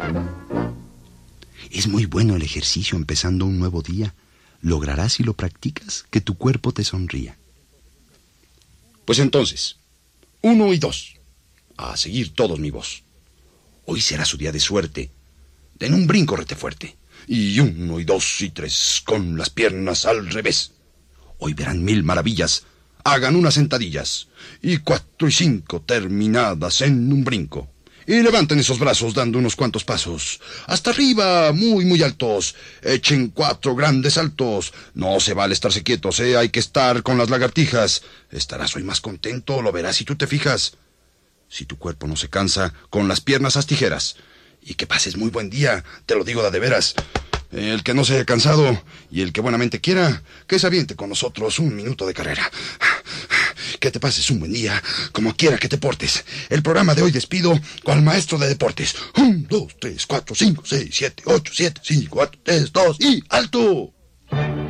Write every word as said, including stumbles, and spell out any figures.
Es muy bueno el ejercicio empezando un nuevo día. Lograrás, si lo practicas, que tu cuerpo te sonría. Pues entonces, uno y dos. A seguir todos mi voz. Hoy será su día de suerte. Den un brinco rete fuerte. Y uno y dos y tres, con las piernas al revés. Hoy verán mil maravillas. Hagan unas sentadillas. Y cuatro y cinco terminadas en un brinco. Y levanten esos brazos dando unos cuantos pasos. Hasta arriba, muy, muy altos. Echen cuatro grandes saltos. No se vale estarse quietos, ¿eh? Hay que estar con las lagartijas. Estarás hoy más contento, lo verás si tú te fijas. Si tu cuerpo no se cansa, con las piernas haz tijeras. Y que pases muy buen día, te lo digo de veras. El que no se haya cansado y el que buenamente quiera, que se aviente con nosotros un minuto de carrera. Que te pases un buen día, como quiera que te portes. El programa de hoy despido con maestro de deportes. Un, dos, tres, cuatro, cinco, seis, siete, ocho, siete, cinco, cuatro, tres, dos y ¡alto!